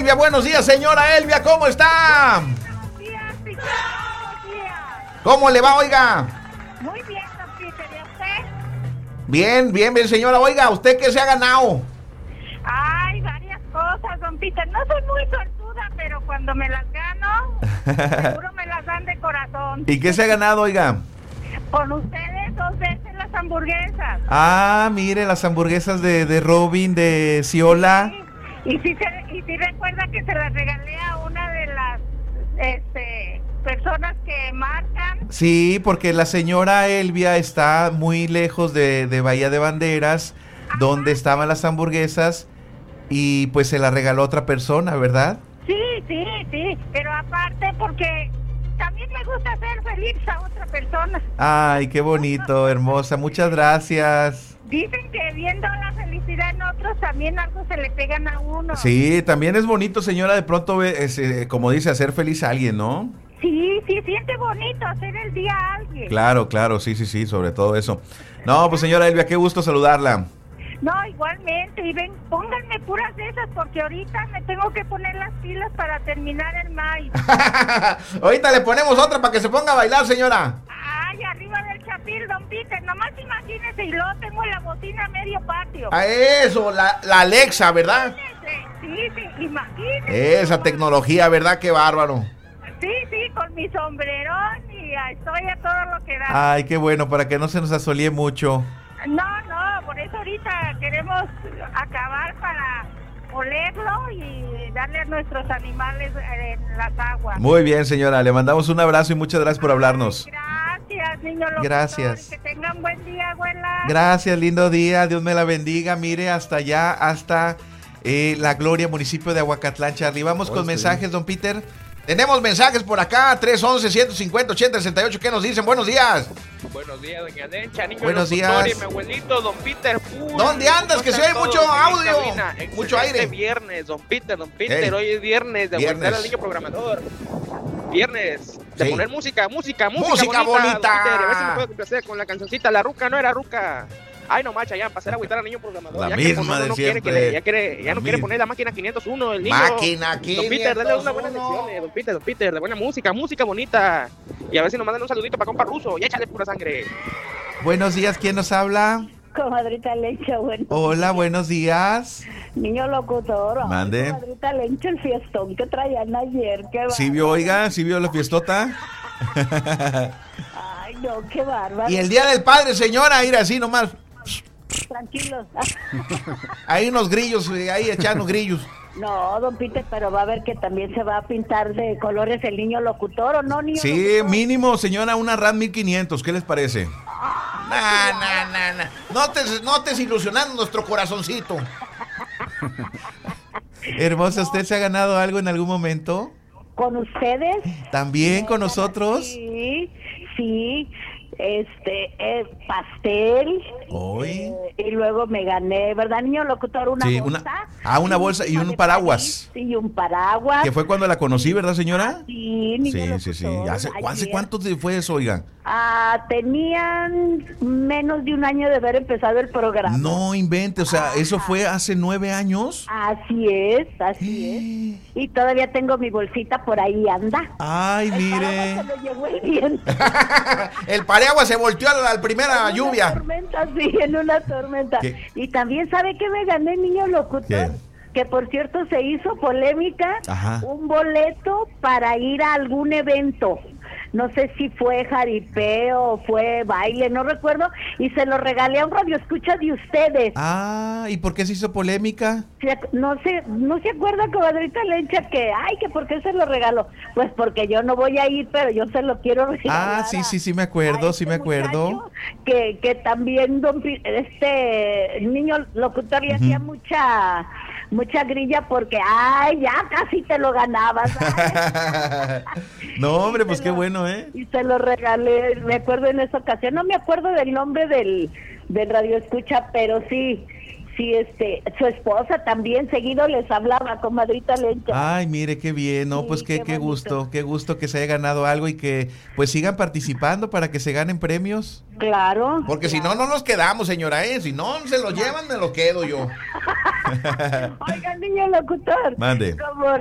Elvia, buenos días, señora Elvia, ¿cómo está? Buenos días, Peter. Buenos días. ¿Cómo le va, oiga? Muy bien, don Peter. ¿Y usted? Bien, bien, bien, señora. Oiga, ¿usted qué se ha ganado? Hay varias cosas, don Peter. No soy muy suertuda, pero cuando me las gano, seguro me las dan de corazón. ¿Y qué se ha ganado, oiga? Con ustedes 2 veces las hamburguesas. Ah, mire, las hamburguesas de Robin, de Ciola. Sí. Y sí recuerda que se las regalé a una de las personas que marcan. Sí, porque la señora Elvia está muy lejos de Bahía de Banderas, donde estaban las hamburguesas, y pues se la regaló a otra persona, ¿verdad? Sí, pero aparte porque también me gusta hacer feliz a otra persona. Ay, qué bonito, hermosa, muchas gracias. Dicen que viendo la felicidad en otros también algo se le pegan a uno. Sí, también es bonito, señora, de pronto, como dice, hacer feliz a alguien, ¿no? Sí, siente bonito hacer el día a alguien. Claro, sí, sobre todo eso. No, pues señora Elvia, qué gusto saludarla. No, igualmente, y ven, pónganme puras de esas porque ahorita me tengo que poner las pilas para terminar el maíz. Ahorita le ponemos otra para que se ponga a bailar, señora. Ay, arriba del chapil, don Peter, nomás imagínese, y luego tengo la bocina a medio patio. A eso, la Alexa, ¿verdad? Sí, imagínese. Esa tecnología, ¿verdad? Qué bárbaro. Sí, con mi sombrerón y estoy a todo lo que da. Ay, qué bueno, para que no se nos asolie mucho. No, por eso ahorita queremos acabar para olerlo y darle a nuestros animales en las aguas. Muy bien, señora, le mandamos un abrazo y muchas gracias por hablarnos. Gracias, niño locutor. Gracias. Que tengan buen día, abuela. Gracias, lindo día, Dios me la bendiga. Mire, hasta allá, hasta La Gloria, municipio de Aguacatlán, Charly. Vamos con mensajes, don Peter. Tenemos mensajes por acá, 311-150-8068. ¿Qué nos dicen? Buenos días. Buenos días, doña Lencha, niño Buenos locutor, días. y mi abuelito, don Peter. ¿Dónde andas? Que se oye mucho audio, mucho aire. Viernes, don Peter, hoy es viernes de aguantar al niño programador. Viernes de poner música bonita. Don Peter, a ver si me puedo complacer con la cancioncita La Ruca no era ruca. Ay, no, macha, ya, pasar a agüitar al niño programador. La ya misma que de no siempre. Ya no quiere poner la máquina 501, el niño. Máquina 501. Don Peter, dale una buena lección, don Peter, de buena música bonita. Y a ver si nos mandan un saludito para compa Ruso. Y échale pura sangre. Buenos días, ¿quién nos habla? Comadrita Lencha, bueno. Hola, buenos días. Niño locutor. Mande. Ay, comadrita Lencha, el fiestón que traían ayer. ¿Sí vio la fiestota? Ay, no, qué bárbaro. Y el Día del Padre, señora, ir así nomás. Tranquilos. Hay unos grillos, ahí echando grillos. No, don Peter, pero va a ver que también se va a pintar de colores el niño locutor, ¿o no, niño Sí, locutor? mínimo, señora, una RAM 1500, ¿qué les parece? No te ilusionando nuestro corazoncito. Hermosa, ¿usted se ha ganado algo en algún momento? ¿Con ustedes? ¿También con nosotros? Sí. Pastel. Hoy. Y luego me gané, ¿verdad, niño locutor? Una bolsa. Una bolsa y un paraguas. Sí, un paraguas. Que fue cuando la conocí, ¿verdad, señora? Sí, niño locutor. Sí. ¿Hace cuánto fue eso, oiga? Tenían menos de un año de haber empezado el programa. No invente, o sea, ¿eso fue hace 9 años? Así es. Y todavía tengo mi bolsita por ahí, anda. Ay, mire. Se lo llevó el viento. El paraguas se volteó a la primera lluvia. En una tormenta. ¿Qué? Y también, ¿sabe qué me gané, niño locutor? ¿Qué? Que por cierto se hizo polémica. Ajá. Un boleto para ir a algún evento. No sé si fue jaripeo o fue baile, no recuerdo, y se lo regalé a un radioescucha de ustedes. Ah, ¿y por qué se hizo polémica? No se acuerda, comadrita Lencha, que por qué se lo regaló. Pues porque yo no voy a ir, pero yo se lo quiero regalar. Ah, sí me acuerdo, Que también el niño locutor le hacía mucha grilla porque, ya casi te lo ganabas. No, hombre, pues qué bueno, ¿eh? Y se lo regalé, me acuerdo en esa ocasión, no me acuerdo del nombre del radioescucha, pero sí sí, su esposa también seguido les hablaba, comadrita Lencha. Ay, mire, qué bien, no, sí, pues qué gusto que se haya ganado algo y que pues sigan participando para que se ganen premios. Claro. Porque si no nos quedamos, señora, si no se lo llevan, me lo quedo yo. Oiga, niño locutor. Mande. Como